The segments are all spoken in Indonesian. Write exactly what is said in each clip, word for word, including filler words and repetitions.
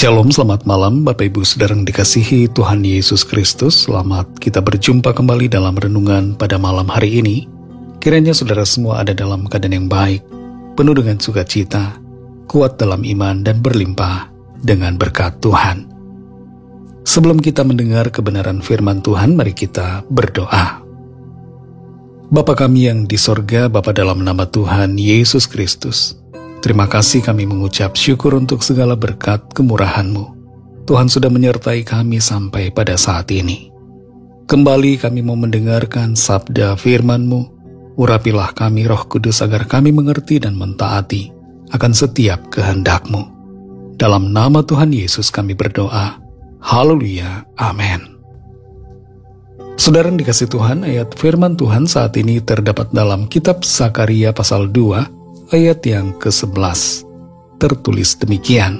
Shalom, selamat malam Bapak Ibu Saudara yang dikasihi Tuhan Yesus Kristus. Selamat kita berjumpa kembali dalam renungan pada malam hari ini. Kiranya saudara semua ada dalam keadaan yang baik, penuh dengan sukacita, kuat dalam iman dan berlimpah dengan berkat Tuhan. Sebelum kita mendengar kebenaran firman Tuhan, mari kita berdoa. Bapa kami yang di sorga, Bapa dalam nama Tuhan Yesus Kristus, terima kasih kami mengucap syukur untuk segala berkat kemurahan-Mu. Tuhan sudah menyertai kami sampai pada saat ini. Kembali kami mau mendengarkan sabda firman-Mu. Urapilah kami Roh Kudus agar kami mengerti dan mentaati akan setiap kehendak-Mu. Dalam nama Tuhan Yesus kami berdoa. Haleluya. Amin. Saudara yang dikasih Tuhan, ayat firman Tuhan saat ini terdapat dalam kitab Zakaria pasal dua, ayat yang kesebelas, tertulis demikian.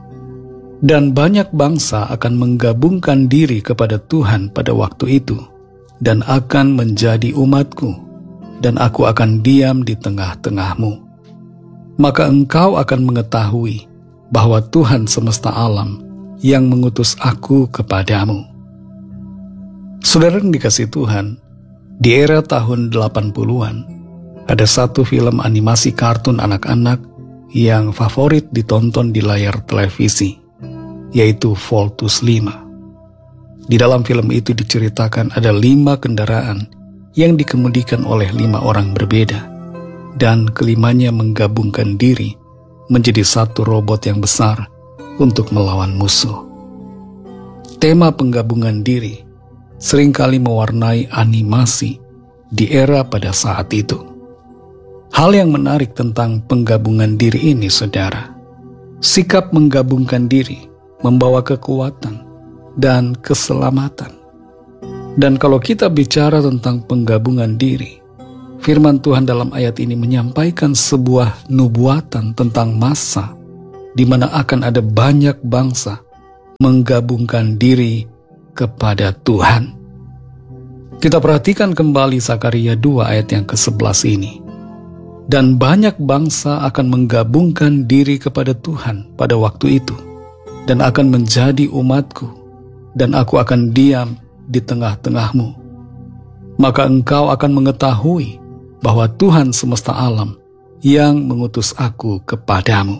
Dan banyak bangsa akan menggabungkan diri kepada Tuhan pada waktu itu, dan akan menjadi umatku, dan aku akan diam di tengah-tengahmu. Maka engkau akan mengetahui bahwa Tuhan semesta alam yang mengutus aku kepadamu. Saudara yang dikasih Tuhan, di era tahun delapan puluhan, ada satu film animasi kartun anak-anak yang favorit ditonton di layar televisi, yaitu Voltus lima. Di dalam film itu diceritakan ada lima kendaraan yang dikemudikan oleh lima orang berbeda, dan kelimanya menggabungkan diri menjadi satu robot yang besar untuk melawan musuh. Tema penggabungan diri seringkali mewarnai animasi di era pada saat itu. Hal yang menarik tentang penggabungan diri ini, saudara, sikap menggabungkan diri membawa kekuatan dan keselamatan. Dan kalau kita bicara tentang penggabungan diri, firman Tuhan dalam ayat ini menyampaikan sebuah nubuatan tentang masa di mana akan ada banyak bangsa menggabungkan diri kepada Tuhan. Kita perhatikan kembali Zakaria dua ayat yang kesebelas ini. Dan banyak bangsa akan menggabungkan diri kepada Tuhan pada waktu itu, dan akan menjadi umatku, dan aku akan diam di tengah-tengahmu. Maka engkau akan mengetahui bahwa Tuhan semesta alam yang mengutus aku kepadamu.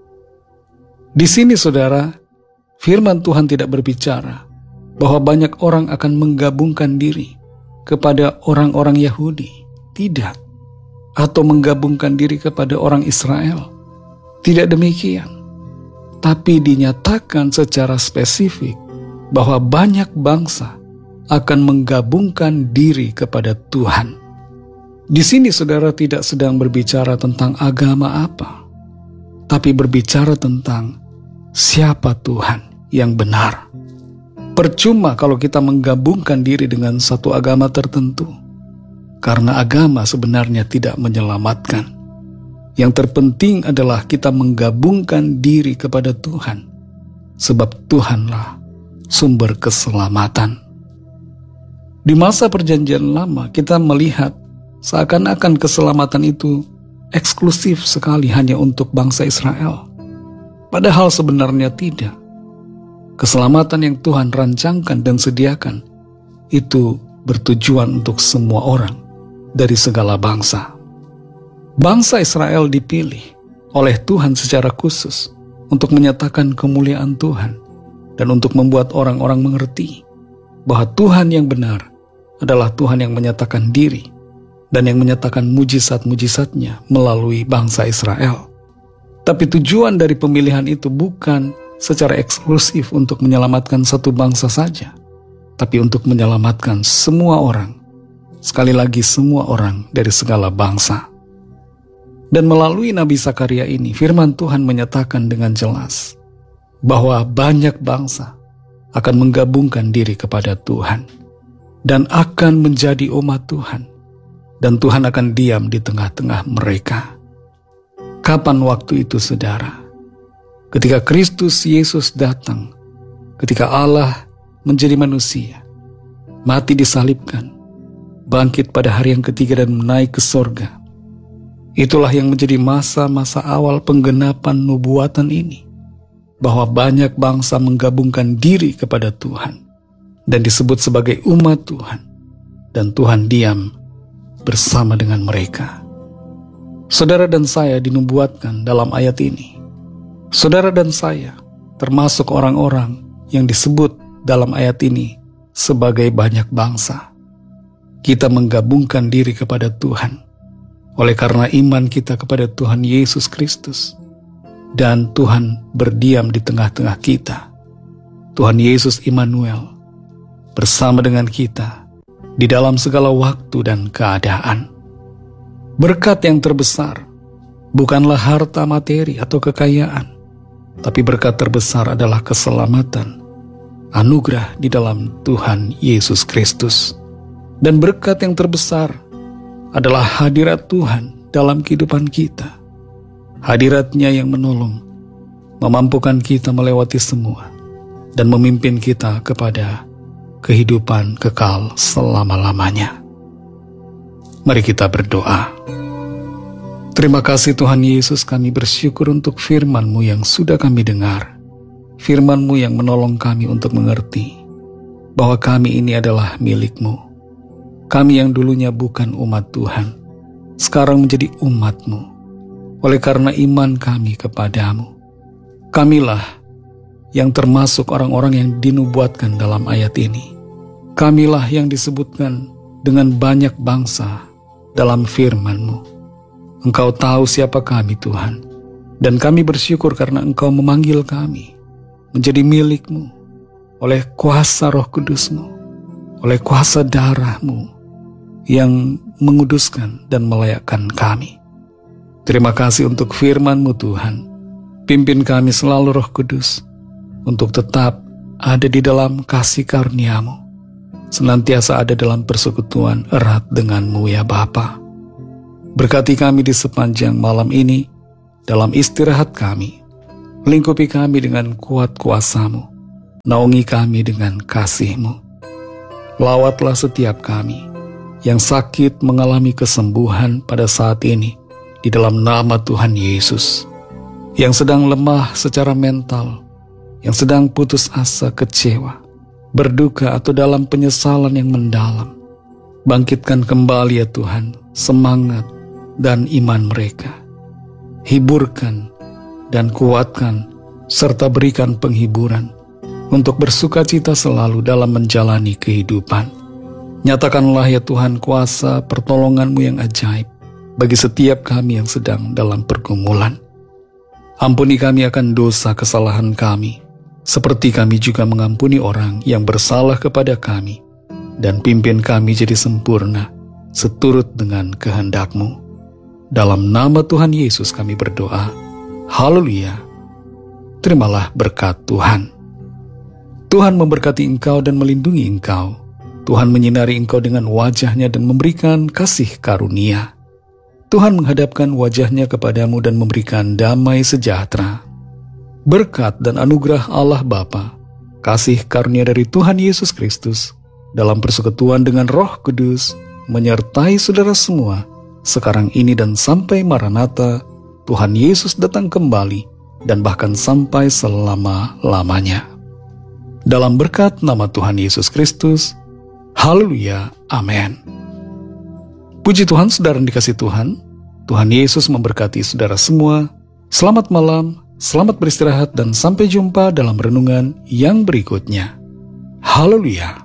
Di sini, saudara, firman Tuhan tidak berbicara bahwa banyak orang akan menggabungkan diri kepada orang-orang Yahudi. Tidak. Atau menggabungkan diri kepada orang Israel. Tidak demikian. Tapi dinyatakan secara spesifik bahwa banyak bangsa akan menggabungkan diri kepada Tuhan. Di sini saudara tidak sedang berbicara tentang agama apa, tapi berbicara tentang siapa Tuhan yang benar. Percuma kalau kita menggabungkan diri dengan satu agama tertentu, karena agama sebenarnya tidak menyelamatkan. Yang terpenting adalah kita menggabungkan diri kepada Tuhan, sebab Tuhanlah sumber keselamatan. Di masa perjanjian lama, kita melihat seakan-akan keselamatan itu eksklusif sekali hanya untuk bangsa Israel. Padahal sebenarnya tidak. Keselamatan yang Tuhan rancangkan dan sediakan itu bertujuan untuk semua orang dari segala bangsa. Bangsa Israel dipilih oleh Tuhan secara khusus untuk menyatakan kemuliaan Tuhan dan untuk membuat orang-orang mengerti bahwa Tuhan yang benar adalah Tuhan yang menyatakan diri dan yang menyatakan mujizat-mujizatnya melalui bangsa Israel. Tapi tujuan dari pemilihan itu bukan secara eksklusif untuk menyelamatkan satu bangsa saja, tapi untuk menyelamatkan semua orang. Sekali lagi, semua orang dari segala bangsa. Dan melalui Nabi Zakaria ini, firman Tuhan menyatakan dengan jelas bahwa banyak bangsa akan menggabungkan diri kepada Tuhan dan akan menjadi umat Tuhan, dan Tuhan akan diam di tengah-tengah mereka. Kapan waktu itu, saudara? Ketika Kristus Yesus datang, ketika Allah menjadi manusia, mati disalibkan, bangkit pada hari yang ketiga dan naik ke sorga. Itulah yang menjadi masa-masa awal penggenapan nubuatan ini. bahwa banyak bangsa menggabungkan diri kepada Tuhan dan disebut sebagai umat Tuhan, dan Tuhan diam bersama dengan mereka. Saudara dan saya dinubuatkan dalam ayat ini. Saudara dan saya termasuk orang-orang yang disebut dalam ayat ini sebagai banyak bangsa. Kita menggabungkan diri kepada Tuhan oleh karena iman kita kepada Tuhan Yesus Kristus, dan Tuhan berdiam di tengah-tengah kita. Tuhan Yesus Immanuel bersama dengan kita di dalam segala waktu dan keadaan. Berkat yang terbesar bukanlah harta materi atau kekayaan, tapi berkat terbesar adalah keselamatan, anugerah di dalam Tuhan Yesus Kristus. Dan berkat yang terbesar adalah hadirat Tuhan dalam kehidupan kita. Hadiratnya yang menolong, memampukan kita melewati semua, dan memimpin kita kepada kehidupan kekal selama-lamanya. Mari kita berdoa. Terima kasih Tuhan Yesus, kami bersyukur untuk firman-Mu yang sudah kami dengar. Firman-Mu yang menolong kami untuk mengerti bahwa kami ini adalah milik-Mu. Kami yang dulunya bukan umat Tuhan, sekarang menjadi umat-Mu. Oleh karena iman kami kepadamu, kamilah yang termasuk orang-orang yang dinubuatkan dalam ayat ini. Kamilah yang disebutkan dengan banyak bangsa dalam firman-Mu. Engkau tahu siapa kami, Tuhan, dan kami bersyukur karena Engkau memanggil kami menjadi milik-Mu oleh kuasa Roh Kudus-Mu, oleh kuasa darah-Mu yang menguduskan dan melayakkan kami. Terima kasih untuk firman-Mu, Tuhan. Pimpin kami selalu, Roh Kudus, untuk tetap ada di dalam kasih karunia-Mu, senantiasa ada dalam persekutuan erat dengan-Mu ya Bapa. Berkati kami di sepanjang malam ini, dalam istirahat kami. Lingkupi kami dengan kuat kuasa-Mu, naungi kami dengan kasih-Mu. Lawatlah setiap kami yang sakit mengalami kesembuhan pada saat ini di dalam nama Tuhan Yesus. Yang sedang lemah secara mental, yang sedang putus asa, kecewa, berduka atau dalam penyesalan yang mendalam. Bangkitkan kembali ya Tuhan semangat dan iman mereka. Hiburkan dan kuatkan serta berikan penghiburan untuk bersukacita selalu dalam menjalani kehidupan. Nyatakanlah ya Tuhan kuasa pertolongan-Mu yang ajaib bagi setiap kami yang sedang dalam pergumulan. Ampuni kami akan dosa kesalahan kami, seperti kami juga mengampuni orang yang bersalah kepada kami, dan pimpin kami jadi sempurna seturut dengan kehendak-Mu. Dalam nama Tuhan Yesus kami berdoa. Haleluya. Terimalah berkat Tuhan. Tuhan memberkati engkau dan melindungi engkau. Tuhan menyinari engkau dengan wajah-Nya dan memberikan kasih karunia. Tuhan menghadapkan wajah-Nya kepadamu dan memberikan damai sejahtera. Berkat dan anugerah Allah Bapa, kasih karunia dari Tuhan Yesus Kristus, dalam persekutuan dengan Roh Kudus, menyertai saudara semua, sekarang ini dan sampai Maranatha, Tuhan Yesus datang kembali, dan bahkan sampai selama-lamanya. Dalam berkat nama Tuhan Yesus Kristus, haleluya, amin. Puji Tuhan, saudara yang dikasihi Tuhan. Tuhan Yesus memberkati saudara semua. Selamat malam, selamat beristirahat, dan sampai jumpa dalam renungan yang berikutnya. Haleluya.